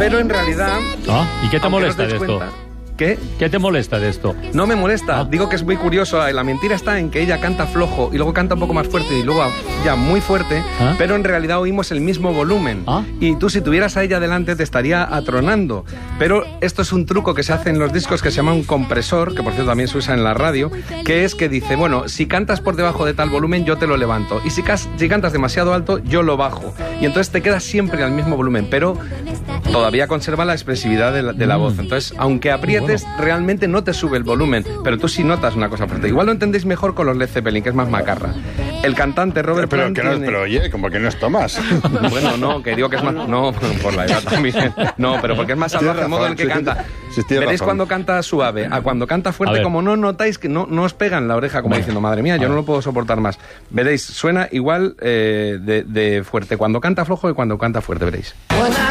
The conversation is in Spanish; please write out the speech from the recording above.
pero en realidad... ¿Y qué te molesta de esto? ¿Qué? ¿Qué te molesta de esto? No me molesta, digo que es muy curioso. La mentira está en que ella canta flojo y luego canta un poco más fuerte y luego ya muy fuerte, pero en realidad oímos el mismo volumen. Y tú, si tuvieras a ella delante, te estaría atronando. Pero esto es un truco que se hace en los discos que se llama un compresor, que por cierto también se usa en la radio, que es que dice, bueno, si cantas por debajo de tal volumen, yo te lo levanto. Y si cantas demasiado alto, yo lo bajo. Y entonces te quedas siempre al mismo volumen, pero todavía conserva la expresividad de la voz. Entonces, aunque aprietes, realmente no te sube el volumen, pero tú sí notas una cosa fuerte. Igual lo entendéis mejor con los Led Zeppelin, que es más macarra. El cantante Robert Plant pero oye, como que no es Thomas. Bueno, no, que digo que es más... No, por la edad también. No, pero porque es más salvaje el modo en el que canta. Veréis cuando canta suave, a cuando canta fuerte, como no notáis que no os pega en la oreja, como diciendo, madre mía, yo no lo puedo soportar más. Veréis, suena igual de fuerte cuando canta flojo y cuando canta fuerte, veréis.